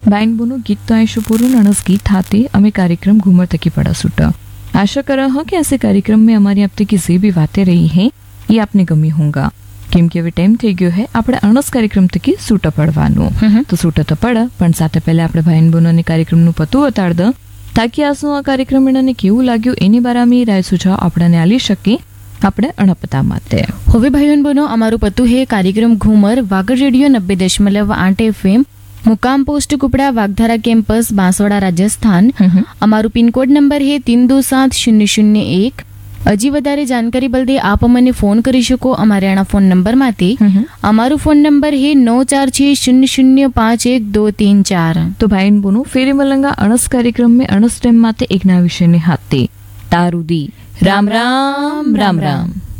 बाइन बोनो गीत तो आयशो पूर्ण अनस गीत हाथे हमें कार्यक्रम घूमर तकी पड़ा सूटा। आशा कर रहा हूँ कि ऐसे कार्यक्रम में हमारी अब तक की जे भी बातें रही हैं ये आपने गमी होगा કેમ કે હવે ટાઈમ થઈ ગયો હે આપણે અણસ કાર્યક્રમ તકી સૂટા પડવાનું તો સૂટા તો પડ પણ સાથે પહેલા આપણે ભાઈન બોનોને કાર્યક્રમનું પતું બતાડ દ તાકી આસુ આ કાર્યક્રમ એનાને કેવું લાગ્યું એની બારામાં રાય સુझाव આપણને આલી શકે આપણે અણપતા માટે હવે ભાઈઓન બનો અમારું પતું હે કાર્યક્રમ ઘૂમર વાગડ રેડિયો 90.8 FM मुकाम पोस्ट कुपड़ा वागधारा campus Banswara Rajasthan. Amaru pin code number है 327001। हजी वधारे जानकारी बलदे आप अमने फोन करी शको अमारे आना फोन नंबर माते। अमारू फोन नंबर है 9460051234। तो भाई बोनो फेरी मलंगा अणस कार्यक्रम में अणस टाइम माते एक नया विषय ने हाथे तारुदी। राम राम राम राम।